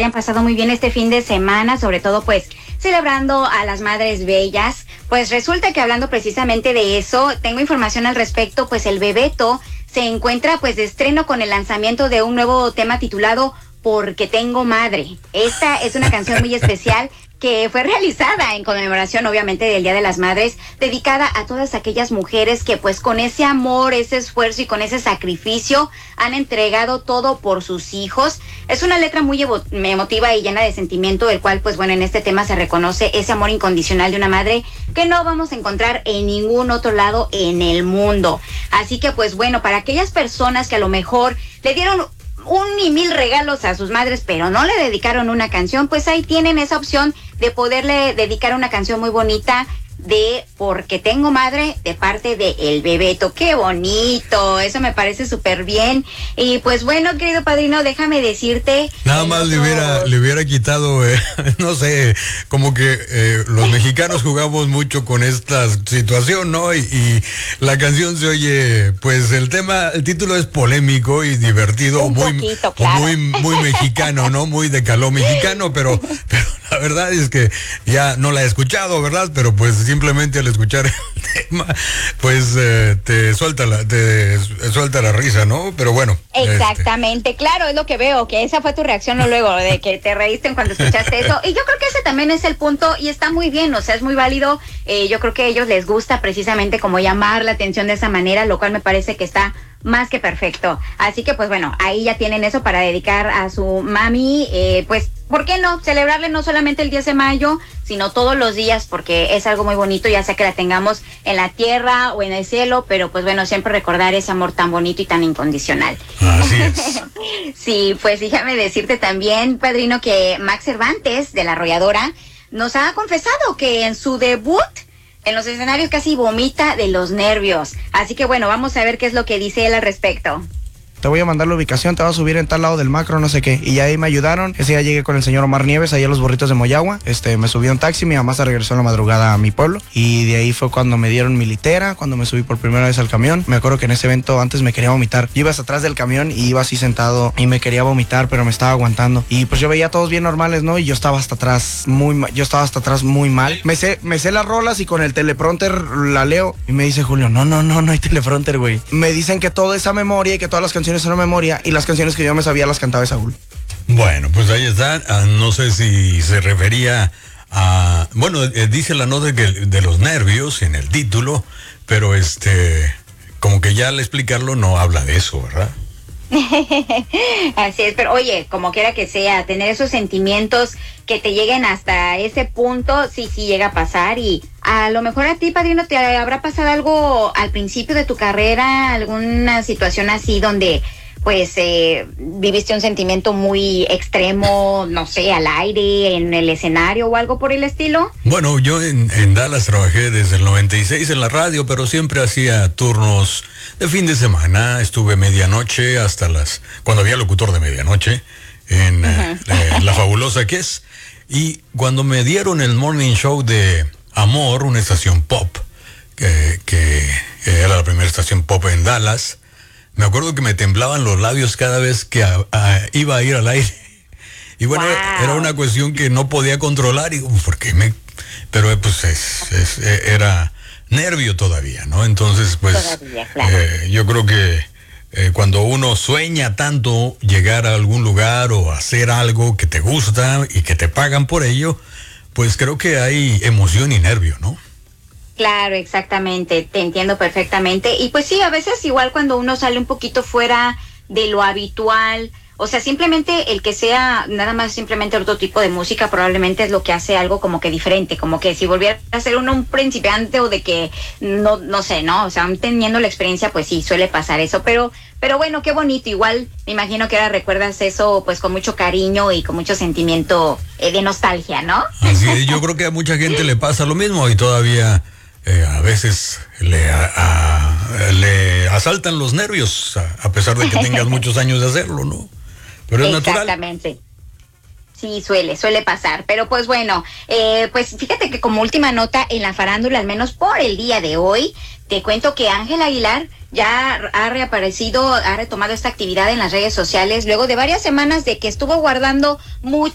hayan pasado muy bien este fin de semana, sobre todo pues celebrando a las madres bellas. Pues resulta que hablando precisamente de eso, tengo información al respecto, pues el Bebeto se encuentra pues de estreno con el lanzamiento de un nuevo tema titulado Porque Tengo Madre. Esta es una canción muy especial que fue realizada en conmemoración obviamente del Día de las Madres, dedicada a todas aquellas mujeres que pues con ese amor, ese esfuerzo y con ese sacrificio han entregado todo por sus hijos. Es una letra muy emotiva y llena de sentimiento, el cual pues bueno, en este tema se reconoce ese amor incondicional de una madre que no vamos a encontrar en ningún otro lado en el mundo. Así que pues bueno, para aquellas personas que a lo mejor le dieron un y mil regalos a sus madres, pero no le dedicaron una canción, pues ahí tienen esa opción de poderle dedicar una canción muy bonita de Porque Tengo Madre, de parte de El Bebeto. ¡Qué bonito! Eso me parece súper bien. Y pues bueno, querido padrino, déjame decirte... Nada más le hubiera quitado, no sé, como que los mexicanos jugamos mucho con esta situación, ¿no? Y la canción se oye, pues el título es polémico y divertido, muy mexicano, ¿no? Muy de caló mexicano, pero la verdad es que ya no la he escuchado, ¿verdad? Pero pues simplemente al escuchar el tema, pues te suelta la risa, ¿no? Pero bueno. Exactamente, claro, es lo que veo, que esa fue tu reacción luego de que te reíste cuando escuchaste eso. Y yo creo que ese también es el punto y está muy bien, o sea, es muy válido. Yo creo que a ellos les gusta precisamente como llamar la atención de esa manera, lo cual me parece que está más que perfecto. Así que pues bueno, ahí ya tienen eso para dedicar a su mami, pues ¿por qué no? Celebrarle no solamente el 10 de mayo, sino todos los días, porque es algo muy bonito, ya sea que la tengamos en la tierra o en el cielo, pero pues bueno, siempre recordar ese amor tan bonito y tan incondicional. Así es. Sí, pues déjame decirte también, padrino, que Max Cervantes, de La Arrolladora, nos ha confesado que en su debut en los escenarios casi vomita de los nervios. Así que bueno, vamos a ver qué es lo que dice él al respecto. Te voy a mandar la ubicación, te vas a subir en tal lado del macro, no sé qué. Y ya ahí me ayudaron. Ese día llegué con el señor Omar Nieves, ahí a los Burritos de Moyagua. Me subí a un taxi, mi mamá se regresó en la madrugada a mi pueblo. Y de ahí fue cuando me dieron mi litera, cuando me subí por primera vez al camión. Me acuerdo que en ese evento antes me quería vomitar. Yo iba hasta atrás del camión y iba así sentado y me quería vomitar, pero me estaba aguantando. Y pues yo veía a todos bien normales, ¿no? Y yo estaba hasta atrás muy mal. Me sé las rolas y con el teleprompter la leo. Y me dice Julio, no hay teleprompter, güey. Me dicen que todo es a memoria y que todas las canciones son a memoria. Y las canciones que yo me sabía las cantaba Saúl. Bueno, pues ahí está. No sé si se refería a... Bueno, dice la nota de los nervios en el título, pero como que ya al explicarlo no habla de eso, ¿verdad? Así es, pero oye, como quiera que sea, tener esos sentimientos que te lleguen hasta ese punto, sí llega a pasar. Y a lo mejor a ti, padrino, te habrá pasado algo al principio de tu carrera, alguna situación así donde pues viviste un sentimiento muy extremo, no sé, al aire, en el escenario o algo por el estilo. Bueno, yo en Dallas trabajé desde el 96 en la radio, pero siempre hacía turnos de fin de semana. Estuve medianoche cuando había locutor de medianoche en La Fabulosa que es. Y cuando me dieron el morning show de Amor, una estación pop, que era la primera estación pop en Dallas, me acuerdo que me temblaban los labios cada vez que iba a ir al aire. Y bueno, wow, era una cuestión que no podía controlar. Y ¿por qué pero pues era nervio todavía, ¿no? Entonces, pues todavía, claro. Yo creo que cuando uno sueña tanto llegar a algún lugar o hacer algo que te gusta y que te pagan por ello, pues creo que hay emoción y nervio, ¿no? Claro, exactamente, te entiendo perfectamente. Y pues sí, a veces igual cuando uno sale un poquito fuera de lo habitual, o sea, simplemente el que sea nada más simplemente otro tipo de música probablemente es lo que hace algo como que diferente, como que si volviera a ser uno un principiante o de que no sé, ¿no? O sea, teniendo la experiencia, pues sí, suele pasar eso, pero bueno, qué bonito. Igual me imagino que ahora recuerdas eso pues con mucho cariño y con mucho sentimiento de nostalgia, ¿no? Así es, yo creo que a mucha gente le pasa lo mismo y todavía a veces le asaltan los nervios, a pesar de que tengas muchos años de hacerlo, ¿no? Pero es natural. Exactamente. Sí, suele pasar, pero pues bueno, pues fíjate que como última nota en la farándula, al menos por el día de hoy, te cuento que Ángel Aguilar ya ha reaparecido, ha retomado esta actividad en las redes sociales luego de varias semanas de que estuvo guardando mucho